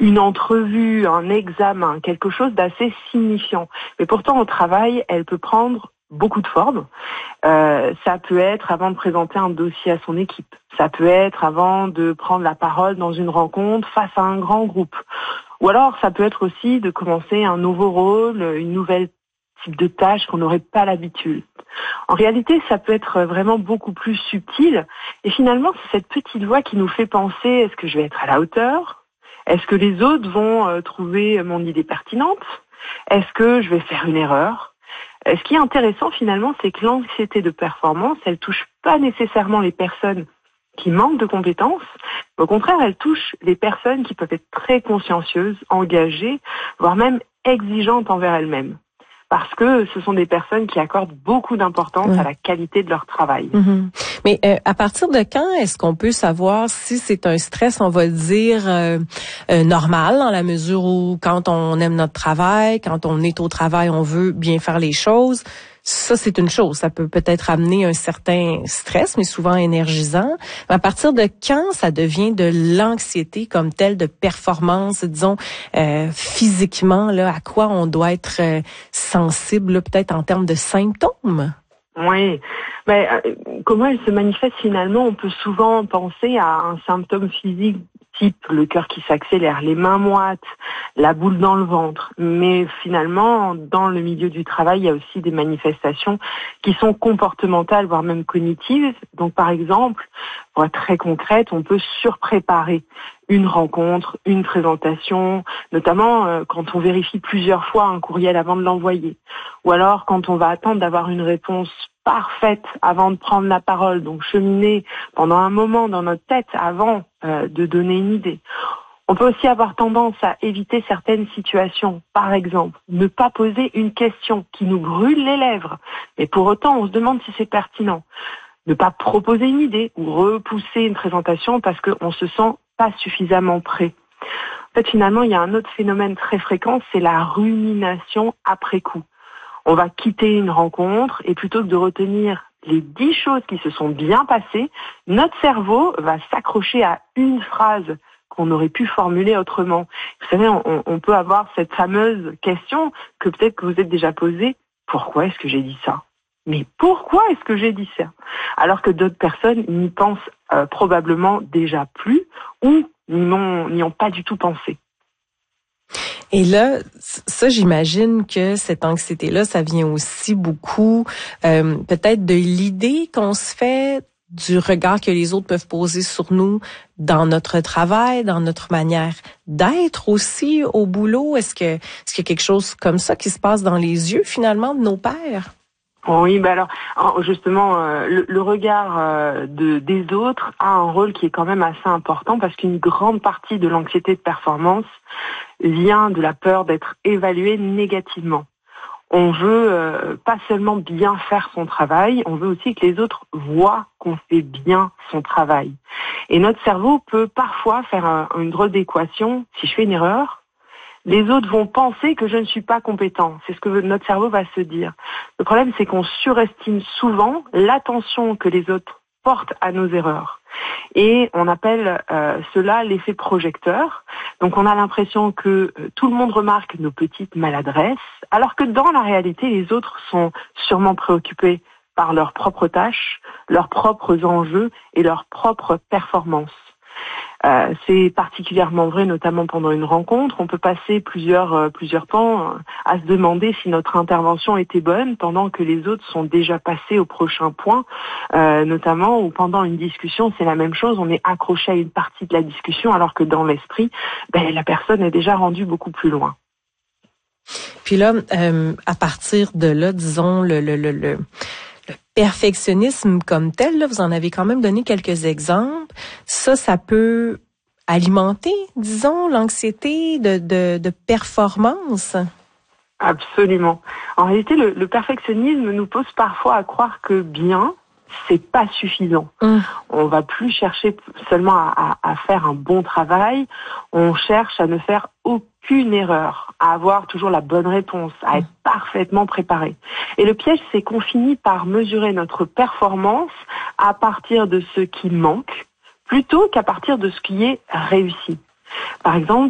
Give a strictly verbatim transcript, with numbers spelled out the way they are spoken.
une entrevue, un examen, quelque chose d'assez signifiant. Mais pourtant, au travail, elle peut prendre beaucoup de formes. Euh, ça peut être avant de présenter un dossier à son équipe. Ça peut être avant de prendre la parole dans une rencontre face à un grand groupe. Ou alors, ça peut être aussi de commencer un nouveau rôle, une nouvelle type de tâche qu'on n'aurait pas l'habitude. En réalité, ça peut être vraiment beaucoup plus subtil. Et finalement, c'est cette petite voix qui nous fait penser, est-ce que je vais être à la hauteur ? Est-ce que les autres vont euh, trouver mon idée pertinente ? Est-ce que je vais faire une erreur ? Ce qui est intéressant finalement, c'est que l'anxiété de performance, elle touche pas nécessairement les personnes qui manquent de compétences. Au contraire, elle touche les personnes qui peuvent être très consciencieuses, engagées, voire même exigeantes envers elles-mêmes. Parce que ce sont des personnes qui accordent beaucoup d'importance ouais. à la qualité de leur travail. Mm-hmm. Mais euh, à partir de quand est-ce qu'on peut savoir si c'est un stress, on va dire, euh, euh, normal, dans la mesure où quand on aime notre travail, quand on est au travail, on veut bien faire les choses. Ça, c'est une chose. Ça peut peut-être amener un certain stress, mais souvent énergisant. Mais à partir de quand ça devient de l'anxiété comme telle, de performance, disons, euh, physiquement, là, à quoi on doit être euh, sensible, là, peut-être en termes de symptômes? Oui. Mais euh, comment elle se manifeste finalement? On peut souvent penser à un symptôme physique type le cœur qui s'accélère, les mains moites, la boule dans le ventre. Mais finalement, dans le milieu du travail, il y a aussi des manifestations qui sont comportementales, voire même cognitives. Donc par exemple, pour être très concrète, on peut surpréparer une rencontre, une présentation, notamment euh, quand on vérifie plusieurs fois un courriel avant de l'envoyer. Ou alors quand on va attendre d'avoir une réponse parfaite avant de prendre la parole, donc cheminer pendant un moment dans notre tête avant euh, de donner une idée. On peut aussi avoir tendance à éviter certaines situations. Par exemple, ne pas poser une question qui nous brûle les lèvres, mais pour autant on se demande si c'est pertinent. Ne pas proposer une idée ou repousser une présentation parce qu'on se sent pas suffisamment prêt. En fait, finalement, il y a un autre phénomène très fréquent, c'est la rumination après coup. On va quitter une rencontre et plutôt que de retenir les dix choses qui se sont bien passées, notre cerveau va s'accrocher à une phrase qu'on aurait pu formuler autrement. Vous savez, on, on peut avoir cette fameuse question que peut-être que vous êtes déjà posée, pourquoi est-ce que j'ai dit ça ? Mais pourquoi est-ce que j'ai dit ça ? Alors que d'autres personnes n'y pensent euh, probablement déjà plus ou n'y ont, n'y ont pas du tout pensé. Et là, ça, j'imagine que cette anxiété-là, ça vient aussi beaucoup euh, peut-être de l'idée qu'on se fait du regard que les autres peuvent poser sur nous dans notre travail, dans notre manière d'être aussi au boulot. Est-ce que est-ce qu'il y a quelque chose comme ça qui se passe dans les yeux finalement de nos pairs? Oui, ben alors justement, euh, le, le regard euh, de, des autres a un rôle qui est quand même assez important parce qu'une grande partie de l'anxiété de performance vient de la peur d'être évalué négativement. On veut euh, pas seulement bien faire son travail, on veut aussi que les autres voient qu'on fait bien son travail. Et notre cerveau peut parfois faire un, une drôle d'équation. Si je fais une erreur, les autres vont penser que je ne suis pas compétent. C'est ce que notre cerveau va se dire. Le problème, c'est qu'on surestime souvent l'attention que les autres portent à nos erreurs. Et on appelle euh, cela l'effet projecteur. Donc on a l'impression que euh, tout le monde remarque nos petites maladresses, alors que dans la réalité, les autres sont sûrement préoccupés par leurs propres tâches, leurs propres enjeux et leurs propres performances. Euh, c'est particulièrement vrai, notamment pendant une rencontre. On peut passer plusieurs euh, plusieurs temps euh, à se demander si notre intervention était bonne, pendant que les autres sont déjà passés au prochain point. Euh, notamment, ou pendant une discussion, c'est la même chose. On est accroché à une partie de la discussion, alors que dans l'esprit, ben, la personne est déjà rendue beaucoup plus loin. Puis là, euh, à partir de là, disons le le le, le... Le perfectionnisme comme tel, là, vous en avez quand même donné quelques exemples. Ça, ça peut alimenter, disons, l'anxiété de, de, de performance. Absolument. En réalité, le, le perfectionnisme nous pousse parfois à croire que bien, c'est pas suffisant. Mmh. On va plus chercher seulement à, à, à faire un bon travail, on cherche à ne faire aucune erreur, à avoir toujours la bonne réponse, à être parfaitement préparé. Et le piège, c'est qu'on finit par mesurer notre performance à partir de ce qui manque, plutôt qu'à partir de ce qui est réussi. Par exemple,